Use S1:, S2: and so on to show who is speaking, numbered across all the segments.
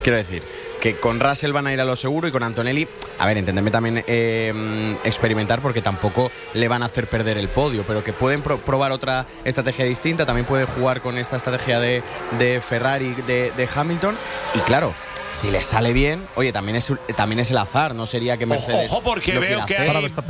S1: Quiero decir que con Russell van a ir a lo seguro y con Antonelli, a ver, entendedme también experimentar, porque tampoco le van a hacer perder el podio, pero que pueden probar otra estrategia distinta. También puede jugar con esta estrategia de Ferrari, de Hamilton, y claro, si les sale bien, oye, también es el azar, no sería que Mercedes.
S2: Ojo, porque veo que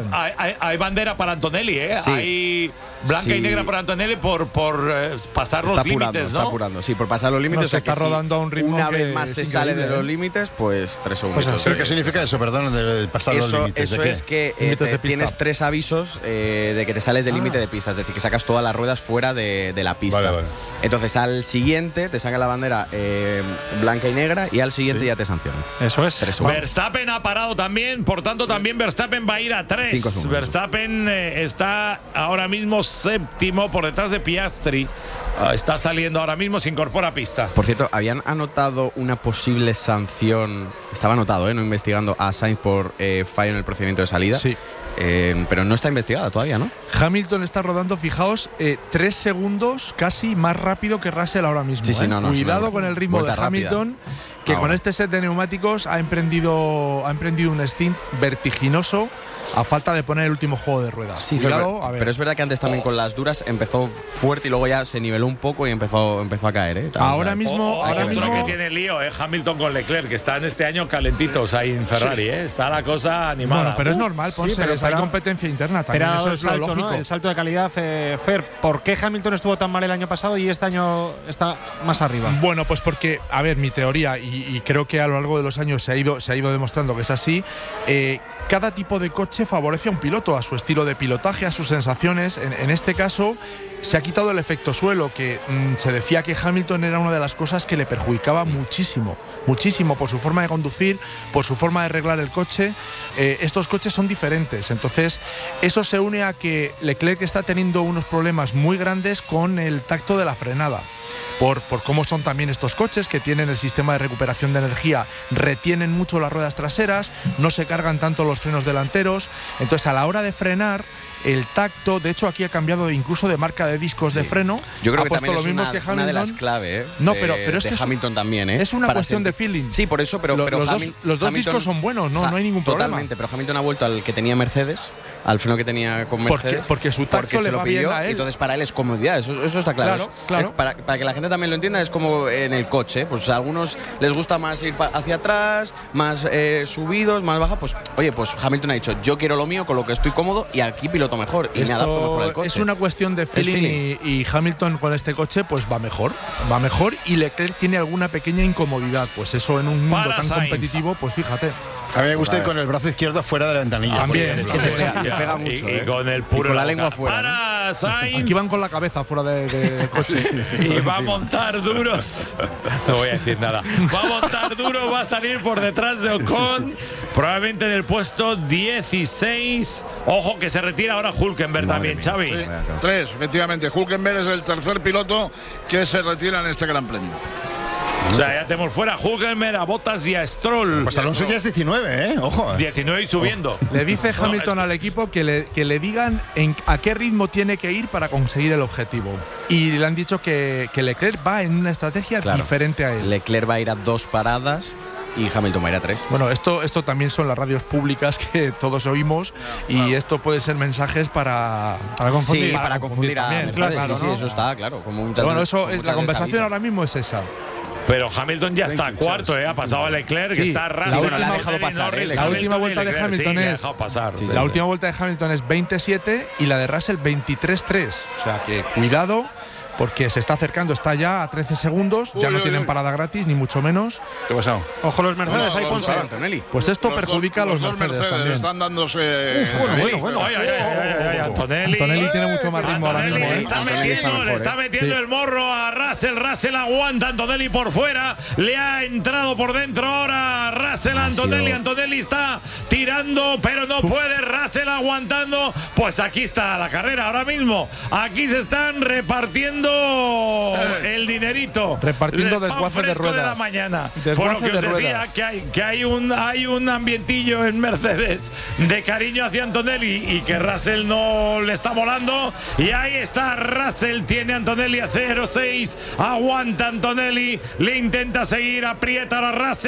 S2: hay bandera para Antonelli, ¿eh? Sí. Hay blanca y negra para Antonelli por pasar los límites, ¿no?
S1: Está apurando, sí, por pasar los límites.
S3: Se está rodando a un ritmo
S1: una vez más se sale de los límites, pues 3 segundos.
S4: Pues, ¿pero qué significa eso, perdón, de pasar los límites?
S1: Eso es que tienes 3 avisos de que te sales del límite de pista, es decir, que sacas todas las ruedas fuera de la pista. Vale. Entonces al siguiente te saca la bandera blanca y negra, y al siguiente ya te sancionan.
S3: Eso es.
S2: Verstappen ha parado también, por tanto también Verstappen va a ir a 3. Verstappen está ahora mismo séptimo por detrás de Piastri. Está saliendo ahora mismo, se incorpora a pista.
S1: Por cierto, habían anotado una posible sanción, estaba anotado, no investigando, a Sainz por fallo en el procedimiento de salida.
S3: Sí.
S1: Pero no está investigada todavía, ¿no?
S3: Hamilton está rodando, fijaos, 3 segundos casi más rápido que Russell ahora mismo.
S1: Sí,
S3: Cuidado con el ritmo de Hamilton, que con este set de neumáticos ha emprendido un stint vertiginoso a falta de poner el último juego de ruedas.
S1: Sí,
S3: cuidado,
S1: pero es verdad que antes también con las duras empezó fuerte y luego ya se niveló un poco y empezó a caer, ¿eh?
S3: Ahora mismo
S2: que tiene lío, Hamilton con Leclerc, que están este año calentitos ahí en Ferrari, Está la cosa animada.
S3: Bueno, pero es normal, Ponce, pero hay competencia interna también.
S5: Pero
S3: eso es lo lógico.
S5: ¿no? El salto de calidad, Fer, ¿por qué Hamilton estuvo tan mal el año pasado y este año está más arriba?
S3: Bueno, pues porque, a ver, mi teoría, y creo que a lo largo de los años se ha ido demostrando que es así, cada tipo de coche favorece a un piloto, a su estilo de pilotaje, a sus sensaciones. En este caso se ha quitado el efecto suelo, que se decía que Hamilton era una de las cosas que le perjudicaba muchísimo por su forma de conducir, por su forma de arreglar el coche. Estos coches son diferentes, entonces eso se une a que Leclerc está teniendo unos problemas muy grandes con el tacto de la frenada. Por cómo son también estos coches, que tienen el sistema de recuperación de energía, retienen mucho las ruedas traseras, no se cargan tanto los frenos delanteros. Entonces, a la hora de frenar, el tacto, de hecho aquí ha cambiado incluso de marca de discos de freno.
S1: Yo creo que también
S3: lo
S1: es
S3: mismo que Hamilton.
S1: Una de las claves,
S3: no, pero es que
S1: Hamilton también,
S3: es una cuestión de feeling.
S1: Sí, por eso, pero
S3: los dos discos son buenos, no hay ningún problema.
S1: Totalmente, pero Hamilton ha vuelto al que tenía Mercedes, al freno que tenía con Mercedes,
S3: porque su tacto le va bien a él.
S1: Entonces para él es comodidad, eso está claro.
S3: Claro.
S1: Para que la gente también lo entienda, es como en el coche, pues a algunos les gusta más ir hacia atrás, más subidos, más baja, pues oye, pues Hamilton ha dicho, yo quiero lo mío, con lo que estoy cómodo, y aquí piloto mejor, y me adapto mejor al coche.
S3: Es una cuestión de feeling. Y Hamilton con este coche pues va mejor, y Leclerc tiene alguna pequeña incomodidad, pues eso en un mundo tan competitivo, pues fíjate.
S4: A mí me gusta ir con el brazo izquierdo fuera de la ventanilla.
S3: También,
S1: es que te pega mucho.
S2: Y con el puro
S1: con la lengua fuera.
S2: Para Sainz.
S3: Aquí van con la cabeza fuera del coche.
S2: Y va a montar duros. No voy a decir nada. Va a montar duro, va a salir por detrás de Ocon, probablemente en el puesto 16. Ojo que se retira ahora Hülkenberg también, Xavi.
S6: Sí, 3, efectivamente. Hülkenberg es el tercer piloto que se retira en este Gran Premio.
S2: O sea, ya tenemos fuera a Hülkenberg, a Bottas y a Stroll.
S4: Pues Alonso ya es 19, ojo.
S2: 19 y subiendo.
S3: Le dice Hamilton al equipo que le digan a qué ritmo tiene que ir para conseguir el objetivo. Y le han dicho que Leclerc va en una estrategia diferente a él.
S1: Leclerc va a ir a 2 paradas y Hamilton va a ir a 3.
S3: Bueno, esto también son las radios públicas que todos oímos, y esto puede ser mensajes para confundir.
S1: Sí, para confundir a Mercedes.
S3: Claro,
S1: sí, eso está, claro.
S3: Bueno, la conversación ahora mismo es esa.
S2: Pero Hamilton ya está cuarto, ha pasado a Leclerc, que está Russell.
S1: La ha dejado pasar,
S3: La última vuelta de Hamilton es. La última vuelta de Hamilton es 27 y la de Russell 23-3. O sea que cuidado, porque se está acercando, está ya a 13 segundos, ya no tienen parada gratis, ni mucho menos.
S4: ¿Qué ha pasado?
S5: Ojo los Mercedes, ahí Ponce.
S1: Antonelli.
S3: Pues esto perjudica a los Mercedes también.
S6: Están dándose.
S2: Bueno. Antonelli
S3: tiene mucho más ritmo ahora mismo.
S2: Le está metiendo el morro a Russell. Russell aguanta, Antonelli por fuera. Le ha entrado por dentro ahora Russell a Antonelli. Antonelli está tirando, pero no puede. Russell aguantando. Pues aquí está la carrera ahora mismo. Aquí se están repartiendo el dinerito.
S3: Repartiendo desguaces de ruedas.
S2: De la mañana. Por lo que os decía, que hay un ambientillo en Mercedes de cariño hacia Antonelli, y que Russell no le está molando. Y ahí está Russell, tiene a Antonelli a 0-6. Aguanta Antonelli, le intenta seguir, aprieta a Russell.